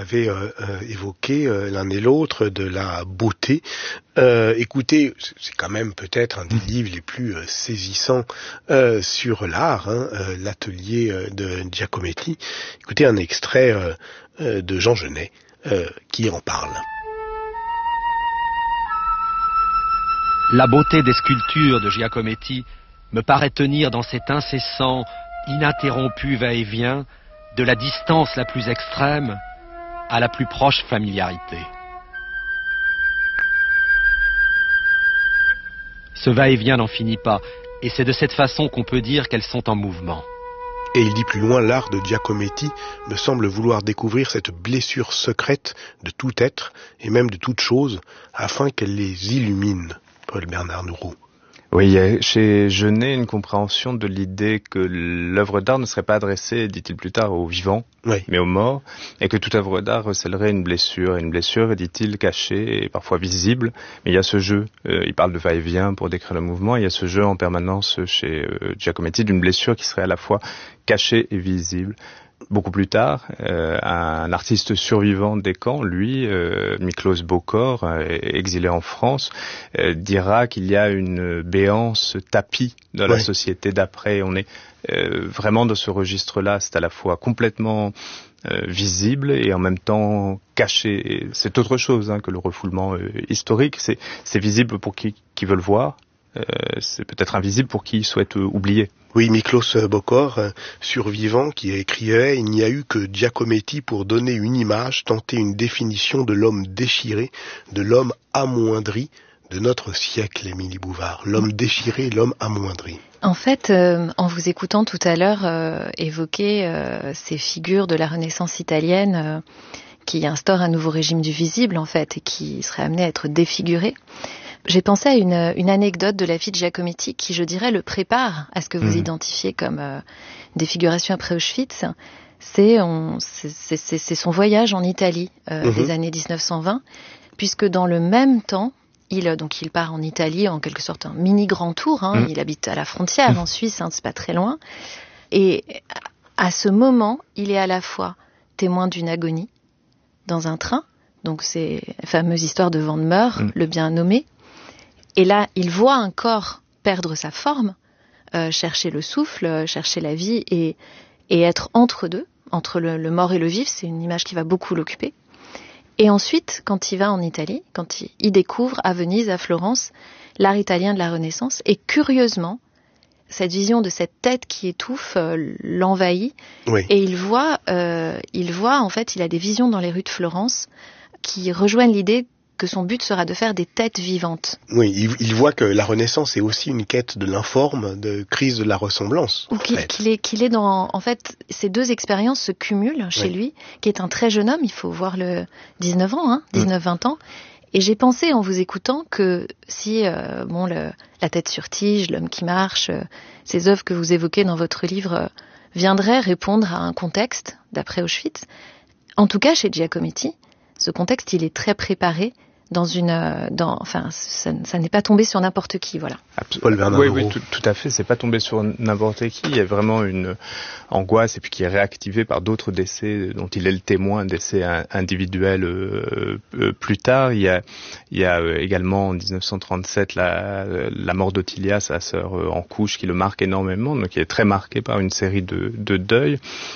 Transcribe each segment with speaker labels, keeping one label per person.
Speaker 1: avez évoqué l'un et l'autre de la beauté. Écoutez, c'est quand même peut-être un des livres les plus saisissants sur l'art, l'atelier de Giacometti. Écoutez un extrait de Jean Genet qui en parle.
Speaker 2: La beauté des sculptures de Giacometti me paraît tenir dans cet incessant, ininterrompu va-et-vient de la distance la plus extrême à la plus proche familiarité. Ce va-et-vient n'en finit pas, et c'est de cette façon qu'on peut dire qu'elles sont en mouvement.
Speaker 1: Et il dit plus loin, l'art de Giacometti me semble vouloir découvrir cette blessure secrète de tout être, et même de toute chose, afin qu'elle les illumine. Paul Bernard Nourreau.
Speaker 3: Oui, il y a chez Genet une compréhension de l'idée que l'œuvre d'art ne serait pas adressée, dit-il plus tard, aux vivants, mais aux morts, et que toute œuvre d'art recèlerait une blessure, dit-il, cachée et parfois visible. Mais il y a ce jeu, il parle de va-et-vient pour décrire le mouvement, il y a ce jeu en permanence chez Giacometti d'une blessure qui serait à la fois cachée et visible. Beaucoup plus tard, un artiste survivant des camps, lui, Miklos Bokor, exilé en France, dira qu'il y a une béance tapis dans la société d'après. On est vraiment dans ce registre-là, c'est à la fois complètement visible et en même temps caché. Et c'est autre chose que le refoulement historique. C'est visible pour qui veut le voir. C'est peut-être invisible pour qui souhaite oublier.
Speaker 1: Oui, Miklos Bokor, survivant, qui écrivait « Il n'y a eu que Giacometti pour donner une image, tenter une définition de l'homme déchiré, de l'homme amoindri de notre siècle, Émilie Bouvard. L'homme déchiré, l'homme amoindri. »
Speaker 4: En fait, en vous écoutant tout à l'heure évoquer ces figures de la Renaissance italienne qui instaurent un nouveau régime du visible, en fait, et qui seraient amenés à être défigurés, j'ai pensé à une anecdote de la vie de Giacometti qui, je dirais, le prépare à ce que vous identifiez comme défiguration après Auschwitz. C'est son voyage en Italie des années 1920, puisque dans le même temps, il part en Italie en quelque sorte un mini grand tour. Il habite à la frontière en Suisse, c'est pas très loin. Et à ce moment, il est à la fois témoin d'une agonie dans un train, donc c'est la fameuse histoire de Vandemeur, le bien nommé. Et là, il voit un corps perdre sa forme, chercher le souffle, chercher la vie et être entre deux, entre le mort et le vif. C'est une image qui va beaucoup l'occuper. Et ensuite, quand il va en Italie, quand il découvre à Venise, à Florence, l'art italien de la Renaissance, et curieusement, cette vision de cette tête qui étouffe l'envahit. Oui. Et il voit, en fait, il a des visions dans les rues de Florence qui rejoignent l'idée que son but sera de faire des têtes vivantes.
Speaker 1: Oui, il voit que la Renaissance est aussi une quête de l'informe, de crise de la ressemblance.
Speaker 4: Ou qu'il est dans... En fait, ces deux expériences se cumulent chez lui, qui est un très jeune homme, il faut voir le 19 ans, 19-20 ans. Et j'ai pensé, en vous écoutant, que si, La tête sur tige, L'homme qui marche, ces œuvres que vous évoquez dans votre livre, viendraient répondre à un contexte d'après Auschwitz. En tout cas, chez Giacometti, ce contexte, il est très préparé ça n'est pas tombé sur n'importe qui, voilà.
Speaker 1: Paul Bernard
Speaker 3: oui, tout à fait, c'est pas tombé sur n'importe qui. Il y a vraiment une angoisse et puis qui est réactivée par d'autres décès dont il est le témoin, décès individuels plus tard. Il y a également en 1937 la mort d'Ottilia, sa sœur en couche, qui le marque énormément, donc il est très marqué par une série de deuils.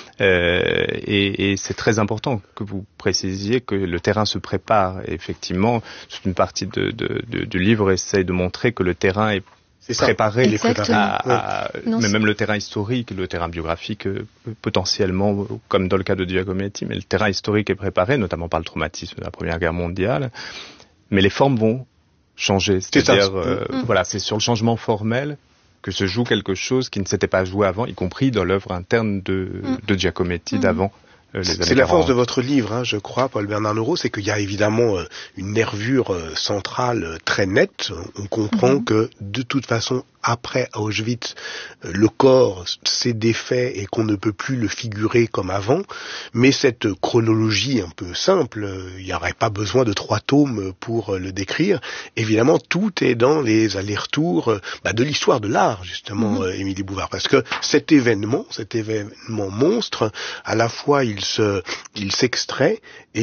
Speaker 3: Et c'est très important que vous précisiez que le terrain se prépare. Et effectivement, toute une partie du livre essaie de montrer que le terrain est préparé, mais même le terrain historique, le terrain biographique potentiellement, comme dans le cas de Giacometti, mais le terrain historique est préparé, notamment par le traumatisme de la Première Guerre mondiale. Mais les formes vont changer. C'est-à-dire, c'est sur le changement formel que se joue quelque chose qui ne s'était pas joué avant, y compris dans l'œuvre interne de Giacometti d'avant.
Speaker 1: C'est la force de votre livre, je crois, Paul Bernard Nourreau, c'est qu'il y a évidemment une nervure centrale très nette. On comprend que, de toute façon, après Auschwitz, le corps s'est défait et qu'on ne peut plus le figurer comme avant. Mais cette chronologie un peu simple, il n'y aurait pas besoin de 3 tomes pour le décrire. Évidemment, tout est dans les allers-retours de l'histoire de l'art, justement, Émilie Bouvard. Parce que cet événement monstre, à la fois il s'extrait et